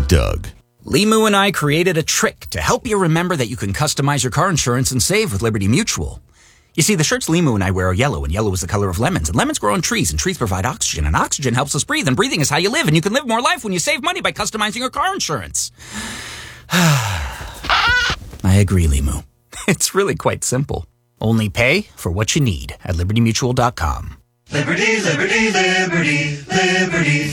Doug. Limu and I created a trick to help you remember that you can customize your car insurance and save with Liberty Mutual. You see, the shirts Limu and I wear are yellow, and yellow is the color of lemons. And lemons grow on trees, and trees provide oxygen, and oxygen helps us breathe, and breathing is how you live, and you can live more life when you save money by customizing your car insurance. I agree, Limu. It's really quite simple. Only pay for what you need at libertymutual.com. Liberty, liberty, liberty, liberty.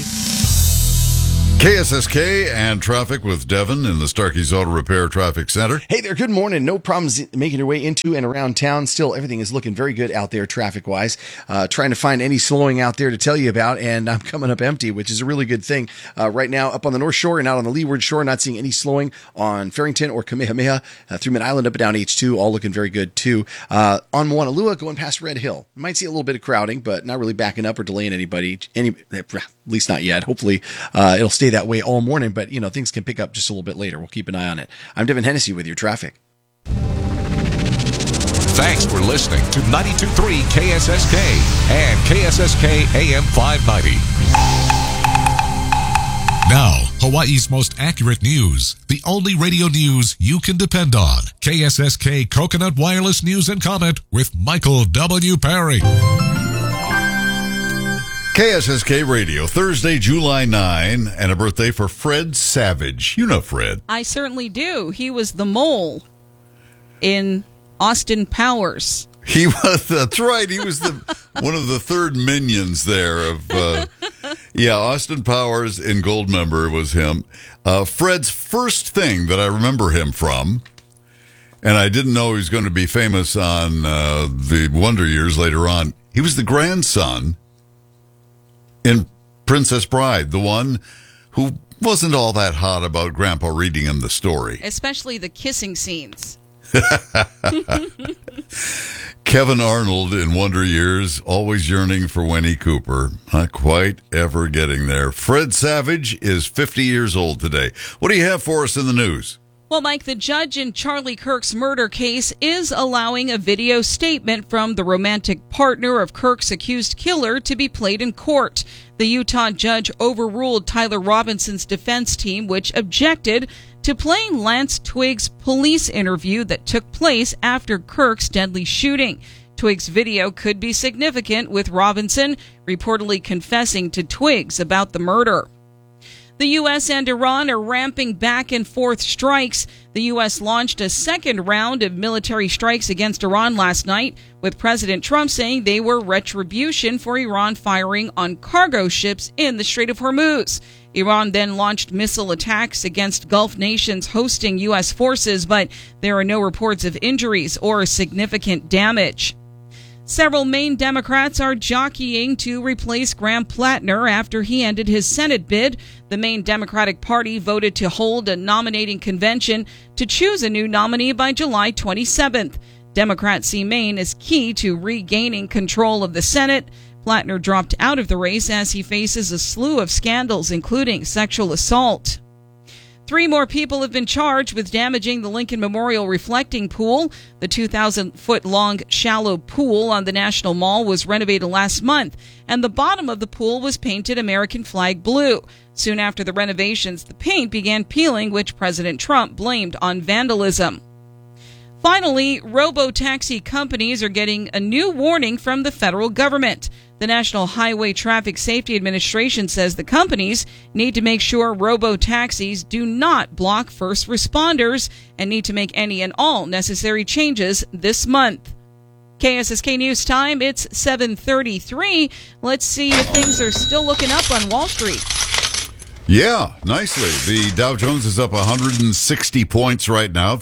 KSSK and traffic with Devin in the Starkey's Auto Repair Traffic Center. Hey there, good morning. No problems making your way into and around town. Still, everything is looking very good out there traffic-wise. Trying to find any slowing out there to tell you about, and I'm coming up empty, which is a really good thing. Right now, up on the North Shore and out on the Leeward Shore, not seeing any slowing on Farrington or Kamehameha. Through Mid-Island, up and down H2, all looking very good, too. On Moanalua, going past Red Hill. Might see a little bit of crowding, but not really backing up or delaying anybody. At least not yet. Hopefully, it'll stay that way all morning, but things can pick up just a little bit later. We'll keep an eye on it. I'm Devin Hennessy with your traffic. Thanks for listening to 92.3 KSSK and KSSK AM 590. Now, Hawaii's most accurate news. The only radio news you can depend on. KSSK Coconut Wireless News and Comment with Michael W. Perry. KSSK Radio, Thursday, July 9, and a birthday for Fred Savage. You know Fred. I certainly do. He was the mole in Austin Powers. He was, that's right. He was one of the third minions there of, Austin Powers in Goldmember was him. Fred's first thing that I remember him from, and I didn't know he was going to be famous on the Wonder Years later on, he was the grandson in Princess Bride, the one who wasn't all that hot about Grandpa reading him the story. Especially the kissing scenes. Kevin Arnold in Wonder Years, always yearning for Winnie Cooper. Not quite ever getting there. Fred Savage is 50 years old today. What do you have for us in the news? Well, Mike, the judge in Charlie Kirk's murder case is allowing a video statement from the romantic partner of Kirk's accused killer to be played in court. The Utah judge overruled Tyler Robinson's defense team, which objected to playing Lance Twiggs' police interview that took place after Kirk's deadly shooting. Twiggs' video could be significant, with Robinson reportedly confessing to Twiggs about the murder. The U.S. and Iran are ramping back and forth strikes. The U.S. launched a second round of military strikes against Iran last night, with President Trump saying they were retribution for Iran firing on cargo ships in the Strait of Hormuz. Iran then launched missile attacks against Gulf nations hosting U.S. forces, but there are no reports of injuries or significant damage. Several Maine Democrats are jockeying to replace Graham Plattner after he ended his Senate bid. The Maine Democratic Party voted to hold a nominating convention to choose a new nominee by July 27th. Democrats see Maine as key to regaining control of the Senate. Plattner dropped out of the race as he faces a slew of scandals, including sexual assault. 3 more people have been charged with damaging the Lincoln Memorial Reflecting Pool. The 2,000-foot-long shallow pool on the National Mall was renovated last month, and the bottom of the pool was painted American flag blue. Soon after the renovations, the paint began peeling, which President Trump blamed on vandalism. Finally, robo-taxi companies are getting a new warning from the federal government. The National Highway Traffic Safety Administration says the companies need to make sure robo-taxis do not block first responders and need to make any and all necessary changes this month. KSSK News Time, it's 7:33. Let's see if things are still looking up on Wall Street. Yeah, nicely. The Dow Jones is up 160 points right now,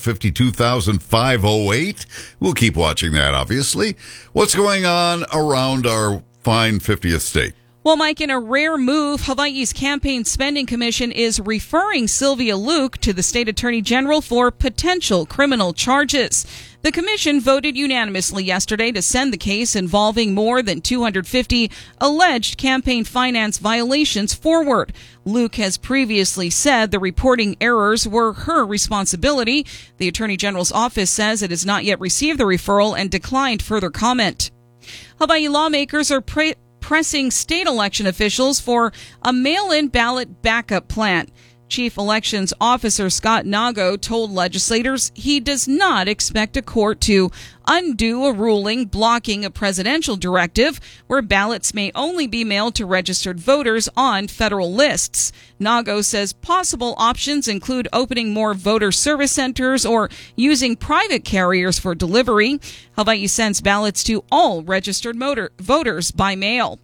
52,508. We'll keep watching that, obviously. What's going on around our fine 50th state? Well, Mike, in a rare move, Hawaii's Campaign Spending Commission is referring Sylvia Luke to the state attorney general for potential criminal charges. The commission voted unanimously yesterday to send the case involving more than 250 alleged campaign finance violations forward. Luke has previously said the reporting errors were her responsibility. The attorney general's office says it has not yet received the referral and declined further comment. Hawaii lawmakers are pressing state election officials for a mail-in ballot backup plan. Chief Elections Officer Scott Nago told legislators he does not expect a court to undo a ruling blocking a presidential directive where ballots may only be mailed to registered voters on federal lists. Nago says possible options include opening more voter service centers or using private carriers for delivery. Hawaii sends ballots to all registered voters by mail.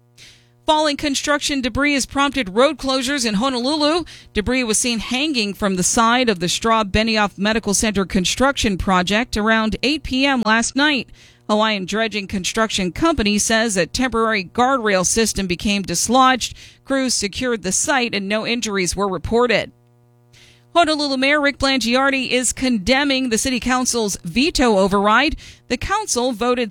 Falling construction debris has prompted road closures in Honolulu. Debris was seen hanging from the side of the Straub Benioff Medical Center construction project around 8 p.m. last night. Hawaiian Dredging Construction Company says a temporary guardrail system became dislodged. Crews secured the site and no injuries were reported. Honolulu Mayor Rick Blangiardi is condemning the city council's veto override. The council voted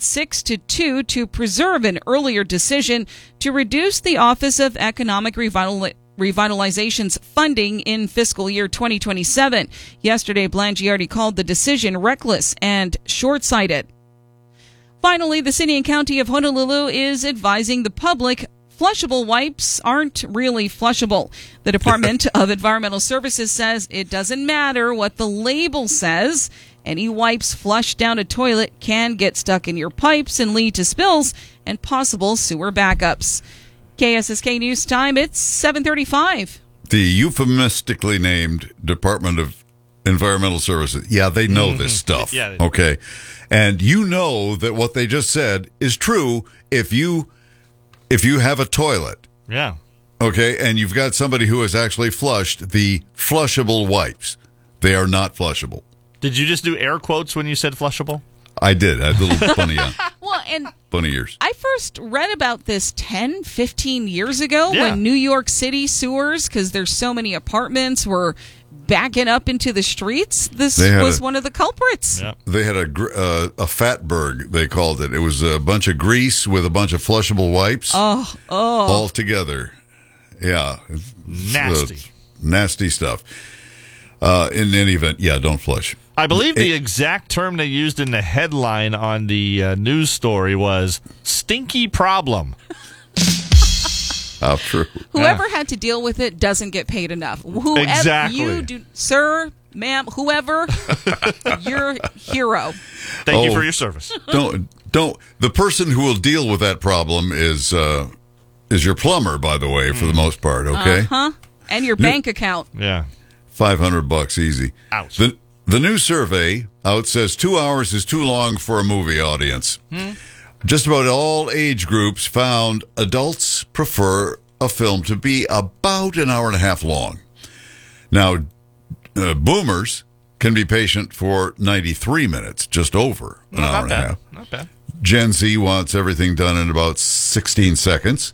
6-2 to preserve an earlier decision to reduce the Office of Economic Revitalization's funding in fiscal year 2027. Yesterday, Blangiardi called the decision reckless and short-sighted. Finally, the city and county of Honolulu is advising the public flushable wipes aren't really flushable. The Department of Environmental Services says it doesn't matter what the label says. Any wipes flushed down a toilet can get stuck in your pipes and lead to spills and possible sewer backups. KSSK News Time, it's 7:35. The euphemistically named Department of Environmental Services. Yeah, they know this stuff. Yeah, they do. Okay. And you know that what they just said is true if you have a toilet, Yeah. okay, and you've got somebody who has actually flushed the flushable wipes. They are not flushable. Did you just do air quotes when you said flushable? I did. I had little Well, and funny ears. I first read about this 10, 15 years ago Yeah. when New York City sewers, because there's so many apartments, were backing up into the streets. This They had was one of the culprits. Yeah. They had a fatberg, they called it. It was a bunch of grease with a bunch of flushable wipes all together. Yeah. Nasty. Nasty stuff. In any event, yeah, don't flush. I believe the exact term they used in the headline on the news story was stinky problem. How true. Whoever had to deal with it doesn't get paid enough. Whoever Exactly. you do, sir, ma'am, whoever, you're a hero. Thank you Oh. for your service. Don't. The person who will deal with that problem is your plumber, by the way, for the most part. Okay, And your bank account. Yeah. $500 easy. Ouch. The new survey out says 2 hours is too long for a movie audience. Just about all age groups found adults prefer a film to be about an hour and a half long. Now, boomers can be patient for 93 minutes, just over an hour and a half. Not bad. Gen Z wants everything done in about 16 seconds.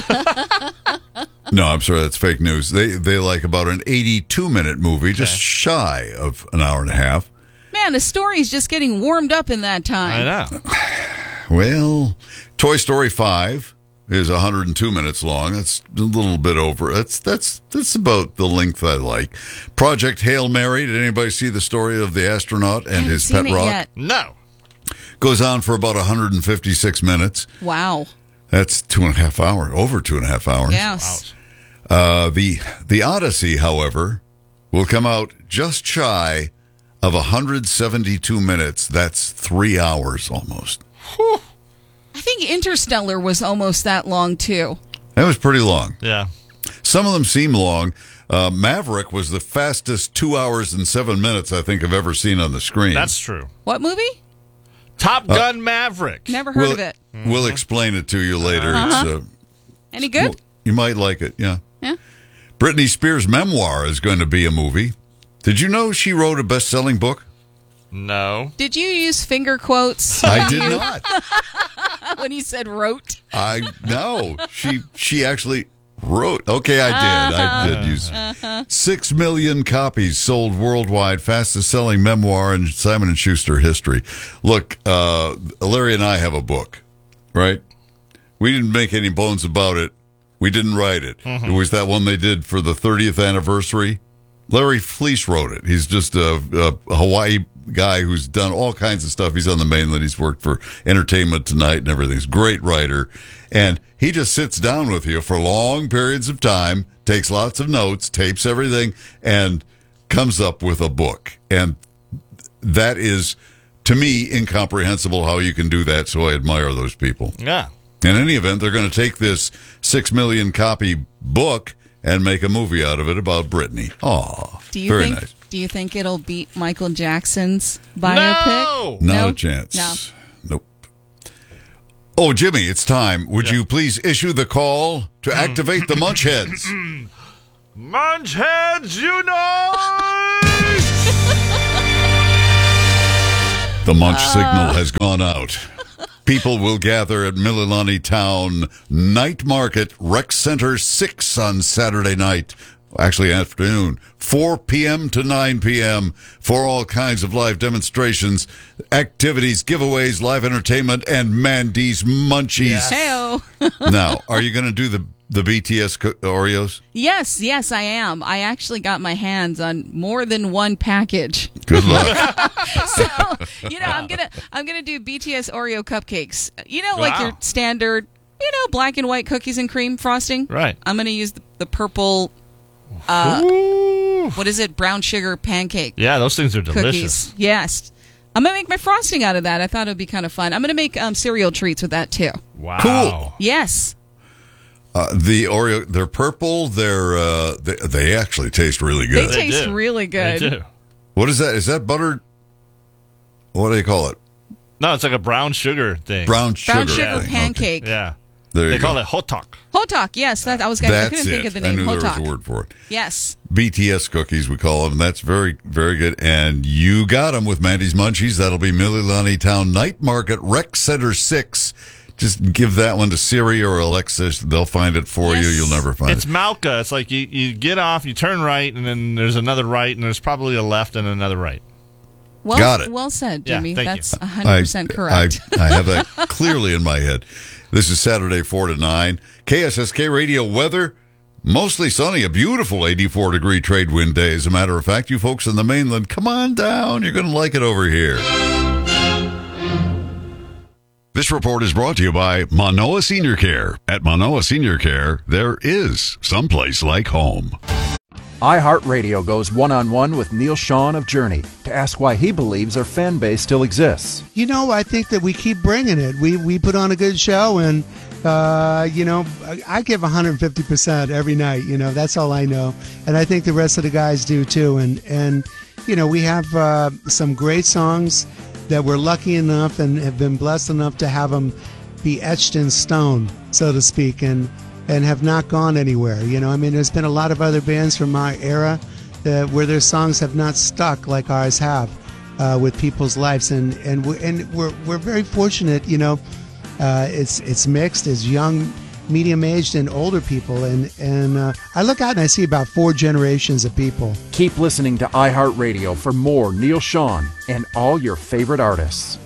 No, I'm sorry, that's fake news. They like about an 82-minute movie, just shy of an hour and a half. Man, the story's just getting warmed up in that time. I know. Well, Toy Story 5 is 102 minutes long. That's a little bit over. That's about the length I like. Project Hail Mary. Did anybody see the story of the astronaut and his Haven't pet seen it rock? yet. No. Goes on for about 156 minutes. Wow. That's 2.5 hours. Over 2.5 hours. Yes. The Odyssey, however, will come out just shy of 172 minutes. That's 3 hours almost. I think Interstellar was almost that long, too. That was pretty long. Yeah. Some of them seem long. Maverick was the fastest 2 hours and 7 minutes I think I've ever seen on the screen. That's true. What movie? Top Gun Maverick. Never heard of it. We'll explain it to you later. It's, Any good? you might like it, yeah. Yeah. Britney Spears' memoir is going to be a movie. Did you know she wrote a best-selling book? No. Did you use finger quotes I did not. when you said wrote? No. She actually wrote. Okay, I did use 6 million copies sold worldwide, fastest selling memoir in Simon & Schuster history. Look, Larry and I have a book, right? We didn't make any bones about it. We didn't write it. It was that one they did for the 30th anniversary. Larry Fleece wrote it. He's just a Hawaii guy who's done all kinds of stuff. He's on the mainland. He's worked for Entertainment Tonight and everything. He's a great writer. And he just sits down with you for long periods of time, takes lots of notes, tapes everything, and comes up with a book. And that is, to me, incomprehensible how you can do that, so I admire those people. Yeah. In any event, they're going to take this 6 million copy book and make a movie out of it about Britney. Aw, very nice. Do you think it'll beat Michael Jackson's biopic? Not a chance. No. Nope. Oh, Jimmy, it's time. Would you please issue the call to activate the Munch Heads? Munch Heads unite! The Munch signal has gone out. People will gather at Mililani Town Night Market, Rec Center 6 on Saturday night. Actually, afternoon, 4 p.m. to 9 p.m. for all kinds of live demonstrations, activities, giveaways, live entertainment, and Mandy's Munchies. Hey-o. Now, are you going to do the BTS Oreos? Yes, I am. I actually got my hands on more than one package. Good luck. So, I'm gonna do BTS Oreo cupcakes. Like your standard, black and white cookies and cream frosting. Right. I'm gonna use the purple. What is it? Brown sugar pancake. Yeah, those things are delicious. Cookies. Yes. I'm going to make my frosting out of that. I thought it would be kind of fun. I'm going to make cereal treats with that, too. Wow. Cool. Yes. The Oreo, they're purple. They actually taste really good. They taste really good. They do. What is that? Is that buttered? What do they call it? No, it's like a brown sugar thing. Brown sugar thing. pancake. Okay. Yeah. There They you call go. it hotak. Hotak, yes. I couldn't think of the name. I knew there Hotak. was a word for it. Yes. BTS cookies, we call them. That's very, very good. And you got them with Mandy's Munchies. That'll be Mililani Town Night Market, Rec Center 6. Just give that one to Siri or Alexa. They'll find it for you. You'll never find It's it. Malka. It's like you get off, you turn right, and then there's another right, and there's probably a left and another right. Well, Got it. Well said, Yeah, Jimmy. thank you. That's 100% correct. I have that clearly in my head. This is Saturday, 4 to 9. KSSK Radio weather, mostly sunny, a beautiful 84-degree trade wind day. As a matter of fact, you folks in the mainland, come on down. You're going to like it over here. This report is brought to you by Manoa Senior Care. At Manoa Senior Care, there is someplace like home. iHeartRadio goes one-on-one with Neil Sean of Journey to ask why he believes our fan base still exists. I think that we keep bringing it. We put on a good show, and, I give 150% every night. That's all I know. And I think the rest of the guys do, too. And we have some great songs that we're lucky enough and have been blessed enough to have them be etched in stone, so to speak, and have not gone anywhere. There's been a lot of other bands from our era where their songs have not stuck like ours have with people's lives, and we're very fortunate. It's mixed. It's young, medium-aged, and older people, and I look out and I see about 4 generations of people. Keep listening to iHeartRadio for more Neil Sean and all your favorite artists.